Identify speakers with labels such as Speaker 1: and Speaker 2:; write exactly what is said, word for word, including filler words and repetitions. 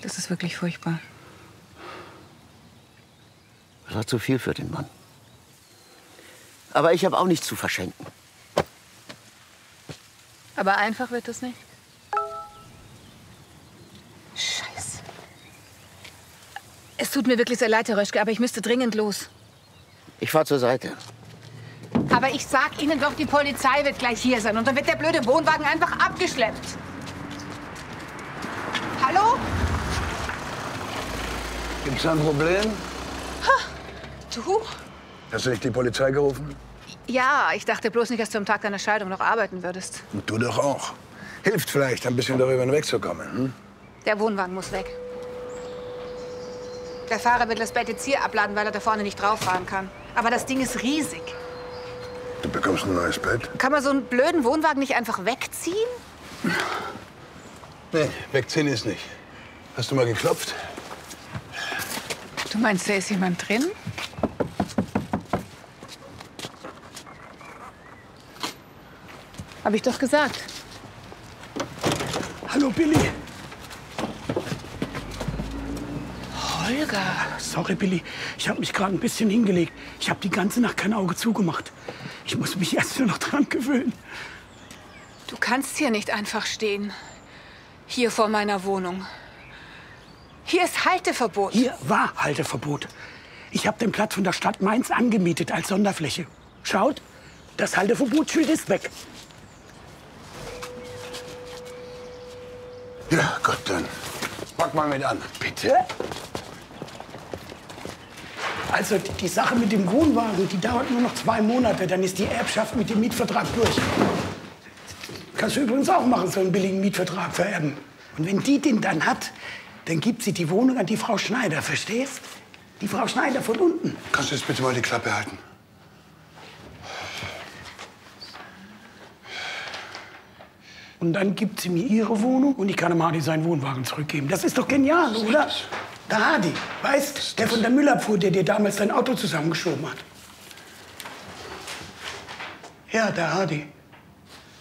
Speaker 1: Das ist wirklich furchtbar.
Speaker 2: Das war zu viel für den Mann. Aber ich habe auch nichts zu verschenken.
Speaker 1: Aber einfach wird es nicht.
Speaker 3: Scheiße.
Speaker 1: Es tut mir wirklich sehr leid, Herr Röschke, aber ich müsste dringend los.
Speaker 2: Ich fahr zur Seite.
Speaker 1: Aber ich sag Ihnen doch, die Polizei wird gleich hier sein. Und dann wird der blöde Wohnwagen einfach abgeschleppt. Hallo?
Speaker 4: Gibt's da ein Problem?
Speaker 1: Ha, du?
Speaker 4: Hast du nicht die Polizei gerufen?
Speaker 1: Ja, ich dachte bloß nicht, dass du am Tag deiner Scheidung noch arbeiten würdest.
Speaker 4: Und du doch auch. Hilft vielleicht, ein bisschen darüber hinwegzukommen. Hm?
Speaker 1: Der Wohnwagen muss weg. Der Fahrer will das Bett jetzt hier abladen, weil er da vorne nicht drauf fahren kann. Aber das Ding ist riesig.
Speaker 4: Du bekommst ein neues Bett?
Speaker 1: Kann man so einen blöden Wohnwagen nicht einfach wegziehen?
Speaker 4: Nee, wegziehen ist nicht. Hast du mal geklopft?
Speaker 1: Du meinst, da ist jemand drin? Hab ich doch gesagt.
Speaker 5: Hallo, Billy.
Speaker 1: Holger.
Speaker 5: Sorry, Billy. Ich habe mich gerade ein bisschen hingelegt. Ich habe die ganze Nacht kein Auge zugemacht. Ich muss mich erst nur noch dran gewöhnen.
Speaker 1: Du kannst hier nicht einfach stehen. Hier vor meiner Wohnung. Hier ist Halteverbot.
Speaker 5: Hier war Halteverbot. Ich habe den Platz von der Stadt Mainz angemietet als Sonderfläche. Schaut, das Halteverbotsschild ist weg.
Speaker 4: Ja, Gott, dann pack mal mit an.
Speaker 5: Bitte? Also die, die Sache mit dem Wohnwagen, die dauert nur noch zwei Monate. Dann ist die Erbschaft mit dem Mietvertrag durch. Kannst du übrigens auch machen, so einen billigen Mietvertrag vererben. Und wenn die den dann hat, dann gibt sie die Wohnung an die Frau Schneider, verstehst? Die Frau Schneider von unten.
Speaker 4: Kannst du jetzt bitte mal die Klappe halten?
Speaker 5: Und dann gibt sie mir ihre Wohnung und ich kann dem Hardy seinen Wohnwagen zurückgeben. Das ist doch genial, oder? Der Hardy, weißt, der von der Müllabfuhr, der dir damals dein Auto zusammengeschoben hat. Ja, der Hardy.